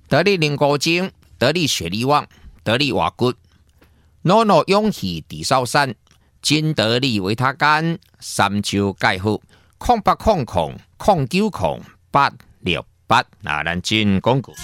得力灵骨精，得力血力旺，得力瓦骨，诺诺勇气地少山，金得力维他干，三周盖好，0800090868啊，咱进广告。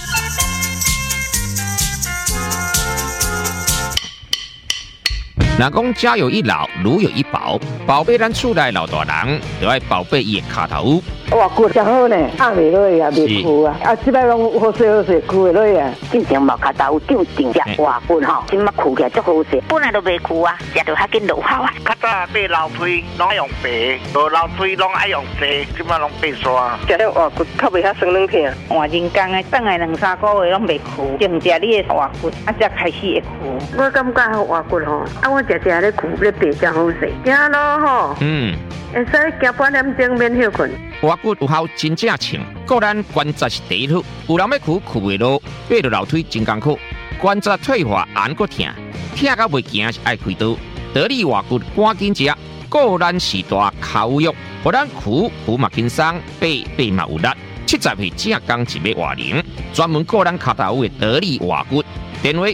人讲家有一老，如有一宝，宝贝咱厝内老大人，就要宝贝伊的骹头。 哇，骨真好呢，压袂落啊，袂枯啊，即摆拢好势好势，枯袂落啊。 进前毛骹头长定只活骨吼，即马枯起来足好势，本来都袂枯啊，食着较紧落效啊。 较早买老腿拢爱用白，无老腿拢爱用细，即马拢白刷。 食了活骨较袂遐酸软疼。 换人工的，等下2-3个月拢袂枯，净食你的活骨，才开始会枯。 我感觉活骨吼，我食咧枯咧白真好势，行路吼，会使行半点钟免休困。 活骨有效真正称，个咱关节是第一好，有人要枯袂落，爬落楼梯真艰苦，关节退化按个疼，疼到袂行是爱开刀。得力活骨赶紧食，个咱是大口药，互咱枯嘛轻松，爬嘛有力。70岁正刚一尾活龄，专门个咱骹头的得力活骨，电话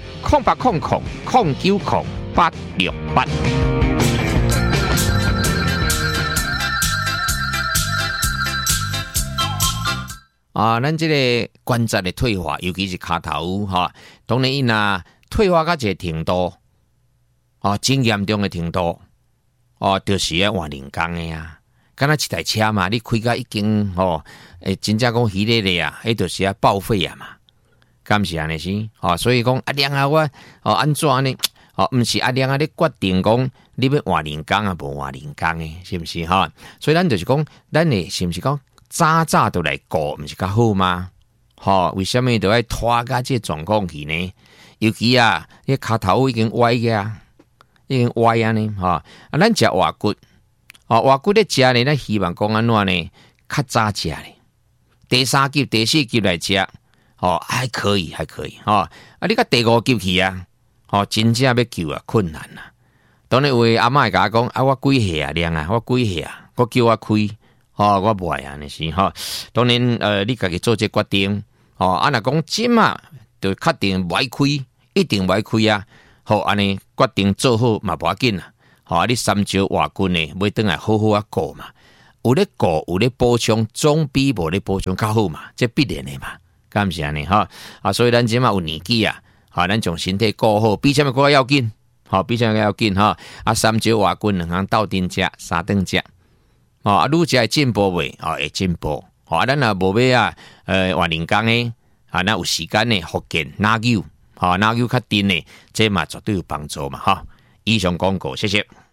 0800090868。咱这个关节的退化，尤其是骹头哈，当然因退化到一个程度，真严重的程度，就是要换人工的啊。敢若一台车嘛，你开到已经真正讲稀咧咧啊，迄就是要报废啊嘛。敢是安尼是？所以讲量啊，我安怎呢？毋是量啊，你决定讲你要换人工啊，无换人工的，是毋是哈？所以咱就是讲，咱诶是毋是讲？早都来顾，毋是较好吗？为什么都要拖到这状况去呢？尤其你骹头已经歪个，已经歪啊呢，咱食活骨，活骨咧食呢，咱希望讲安怎呢？较早食咧，第3级、第4级来食，还可以，你甲第5级去啊，真正要救啊困难啊。当然有阿嬷会甲我讲，我几岁啊量啊，我几岁啊，我叫我开。我不爱安尼是当然你家己做这决定若讲今就确定不爱开，一定不爱开啊。安尼决定做好嘛无要紧啊。你3周活骨呢，要等来好好顾嘛。有咧顾，有咧补充，总比无咧补充较好嘛，这必然的嘛。敢是安尼所以咱即有年纪啊，咱将身体顾好，比什么更要紧？比什么要紧3周活骨2项斗阵食，3顿食。愈食会进步未？会进步。咱若无要换人工诶，咱有时间呢，福建哪有？哪有较甜呢？这嘛绝对有帮助嘛以上广告，谢谢。